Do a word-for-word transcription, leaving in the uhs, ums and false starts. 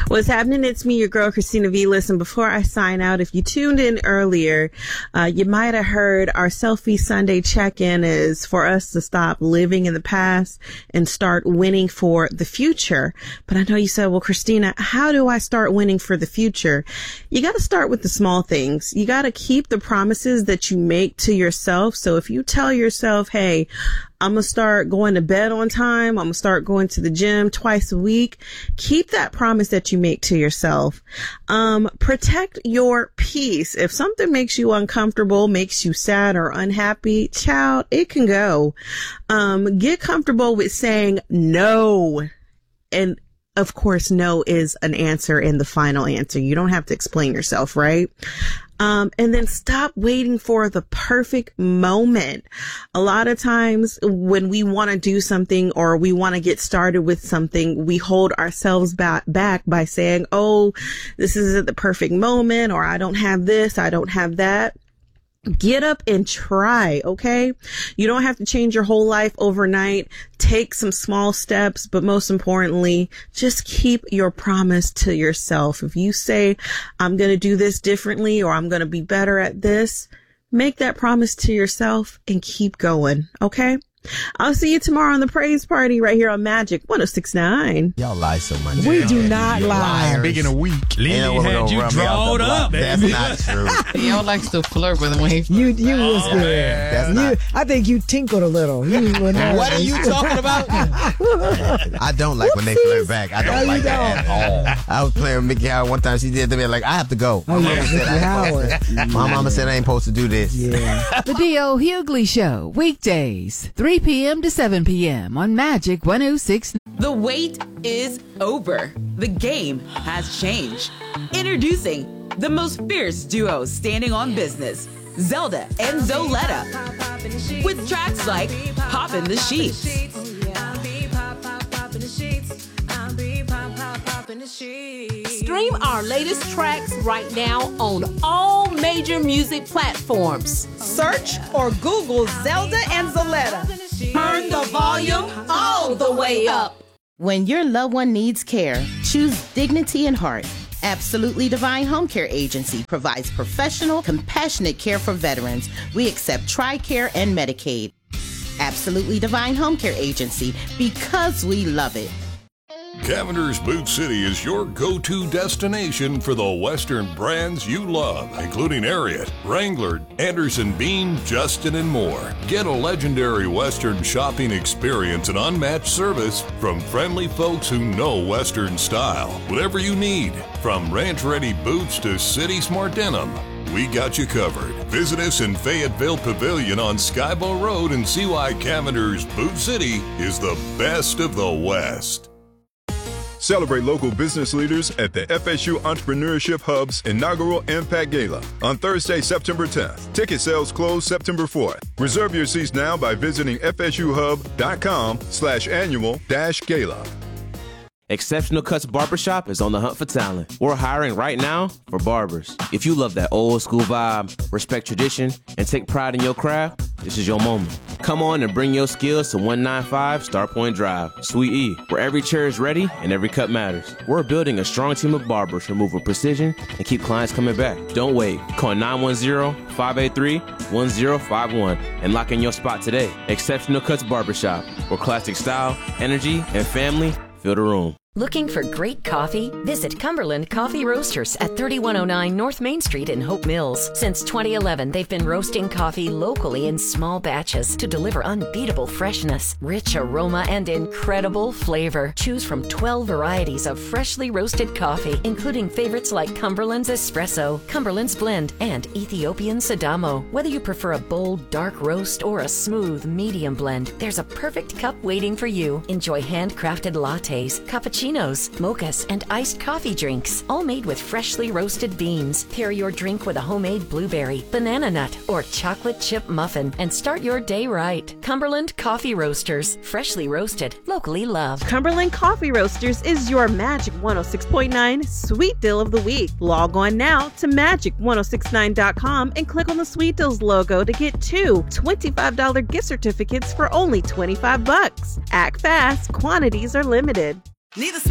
What's happening? It's me, your girl, Christina V. Listen, before I sign out, if you tuned in earlier, uh, you might have heard our Selfie Sunday check-in is for us to stop living in the past and start winning for the future. But I know you said, well, Christina, how do I start winning for the future? You got to start with the small things. You got to keep the promises that you make to yourself. So if you tell yourself, hey, I'm going to start going to bed on time. I'm going to start going to the gym twice a week. Keep that promise that you make to yourself. Um, protect your peace. If something makes you uncomfortable, makes you sad or unhappy, child, it can go. Um, get comfortable with saying no. And of course, no is an answer and the final answer. You don't have to explain yourself, right? Um, and then stop waiting for the perfect moment. A lot of times when we want to do something or we want to get started with something, we hold ourselves back, back by saying, oh, this isn't the perfect moment, or I don't have this, I don't have that. Get up and try, okay? You don't have to change your whole life overnight. Take some small steps, but most importantly, just keep your promise to yourself. If you say, I'm going to do this differently or I'm going to be better at this, make that promise to yourself and keep going, okay? I'll see you tomorrow on the Praise Party right here on Magic one oh six point nine. Y'all lie so much. We do not lie. Speaking of week, Lily had you drawed up. That's not true. Y'all likes to flirt with him when he You, you was Oh, good. man. That's You, not. I think you tinkled a little. You were nervous. What are you talking about? I don't like when they flirt back. I No, don't you like that don't. at all. I was playing with Mickey Howard one time. She did to me like, I have to go. Oh, My yeah, mama said I Mickey ain't Howard. supposed to- My mama said I ain't supposed to do this. Yeah. The D O. Hughley Show, weekdays, three p.m. to seven p.m. on Magic one oh six. The wait is over. The game has changed. Introducing the most fierce duos standing on business, Zelda and Zoletta, with tracks like Pop in the Sheets. Stream our latest tracks right now on all major music platforms. Search or Google Zelda and Zoletta. Turn the volume all the way up. When your loved one needs care, choose dignity and heart. Absolutely Divine Home Care Agency provides professional, compassionate care for veterans. We accept TRICARE and Medicaid. Absolutely Divine Home Care Agency, because we love it. Cavender's Boot City is your go-to destination for the Western brands you love, including Ariat, Wrangler, Anderson Bean, Justin, and more. Get a legendary Western shopping experience and unmatched service from friendly folks who know Western style. Whatever you need, from ranch-ready boots to city-smart denim, we got you covered. Visit us in Fayetteville Pavilion on Skybow Road and see why Cavender's Boot City is the best of the West. Celebrate local business leaders at the F S U Entrepreneurship Hub's inaugural Impact Gala on Thursday, September tenth. Ticket sales close September fourth. Reserve your seats now by visiting fsuhub.com slash annual dash gala. Exceptional Cuts Barbershop is on the hunt for talent. We're hiring right now for barbers. If you love that old school vibe, respect tradition, and take pride in your craft, this is your moment. Come on and bring your skills to one ninety-five Star Point Drive, Suite E, where every chair is ready and every cut matters. We're building a strong team of barbers who move with precision and keep clients coming back. Don't wait. Call nine one zero, five eight three, one zero five one and lock in your spot today. Exceptional Cuts Barbershop, where classic style, energy, and family fill the room. Looking for great coffee? Visit Cumberland Coffee Roasters at thirty-one oh nine North Main Street in Hope Mills. Since twenty eleven, they've been roasting coffee locally in small batches to deliver unbeatable freshness, rich aroma, and incredible flavor. Choose from twelve varieties of freshly roasted coffee, including favorites like Cumberland's Espresso, Cumberland's Blend, and Ethiopian Sidamo. Whether you prefer a bold, dark roast or a smooth, medium blend, there's a perfect cup waiting for you. Enjoy handcrafted lattes, cappuccinos, mochas, and iced coffee drinks, all made with freshly roasted beans. Pair your drink with a homemade blueberry, banana nut, or chocolate chip muffin and start your day right. Cumberland Coffee Roasters, freshly roasted, locally loved. Cumberland Coffee Roasters is your Magic one oh six point nine Sweet Deal of the Week. Log on now to magic ten sixty-nine dot com and click on the Sweet Deals logo to get two twenty-five dollars gift certificates for only twenty-five bucks. Act fast, quantities are limited. Need a